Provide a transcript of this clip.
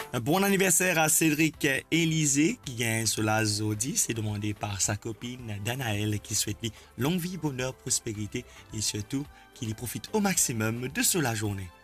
Un bon anniversaire à Cédric Élisée qui gagne cela Zodi. C'est demandé par sa copine Danaël qui souhaite lui longue vie, bonheur, prospérité et surtout qu'il y profite au maximum de cela journée.